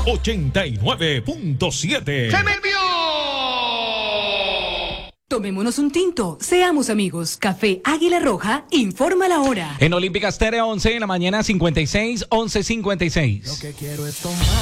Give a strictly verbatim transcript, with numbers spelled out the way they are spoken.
ochenta y nueve punto siete. ¡Se me envió! Tomémonos un tinto, seamos amigos. Café Águila Roja, informa la hora. En Olímpica Estéreo, once de la mañana, cincuenta y seis, once cincuenta y seis. Lo que quiero es tomar.